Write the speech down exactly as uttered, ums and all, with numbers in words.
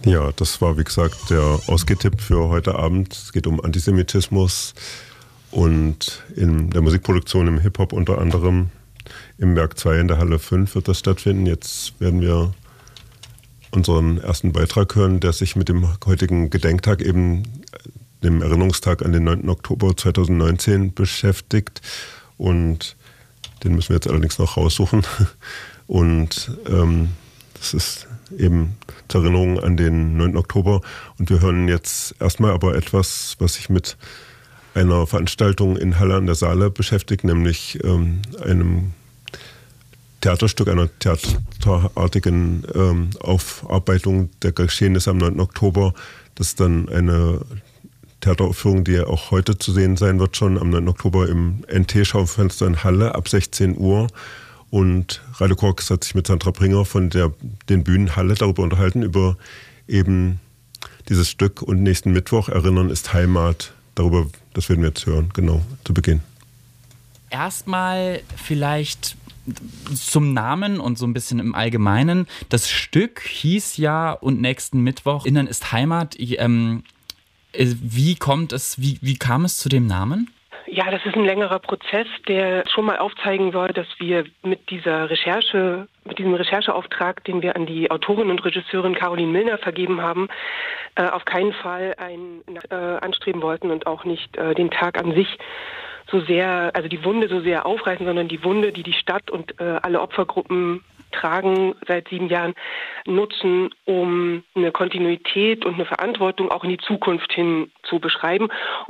Ja, das war wie gesagt der Ausgehtipp für heute Abend. Es geht um Antisemitismus und in der Musikproduktion im Hip-Hop unter anderem. Im Werk zwei in der Halle fünf wird das stattfinden. Jetzt werden wir unseren ersten Beitrag hören, der sich mit dem heutigen Gedenktag, eben dem Erinnerungstag an den neunten Oktober zweitausendneunzehn beschäftigt. Und den müssen wir jetzt allerdings noch raussuchen. Und ähm, das ist eben zur Erinnerung an den neunten Oktober. Und wir hören jetzt erstmal aber etwas, was sich mit einer Veranstaltung in Halle an der Saale beschäftigt, nämlich ähm, einem Theaterstück, einer theaterartigen ähm, Aufarbeitung der Geschehnisse am neunten Oktober. Das ist dann eine Theateraufführung, die ja auch heute zu sehen sein wird, schon am neunten Oktober im N T-Schaufenster in Halle ab sechzehn Uhr. Und Radio Quarks hat sich mit Sandra Bringer von der, den Bühnen Halle darüber unterhalten, über eben dieses Stück. Und nächsten Mittwoch, Erinnern ist Heimat, darüber, das werden wir jetzt hören, genau, zu Beginn. Erstmal vielleicht zum Namen und so ein bisschen im Allgemeinen. Das Stück hieß ja und nächsten Mittwoch Erinnern ist Heimat. Ähm, wie kommt es, wie, wie kam es zu dem Namen? Ja, das ist ein längerer Prozess, der schon mal aufzeigen soll, dass wir mit dieser Recherche, mit diesem Rechercheauftrag, den wir an die Autorin und Regisseurin Caroline Milner vergeben haben, äh, auf keinen Fall ein, äh, anstreben wollten und auch nicht äh, den Tag an sich so sehr, also die Wunde so sehr aufreißen, sondern die Wunde, die die Stadt und äh, alle Opfergruppen tragen seit sieben Jahren, nutzen, um eine Kontinuität und eine Verantwortung auch in die Zukunft hin zu beschreiben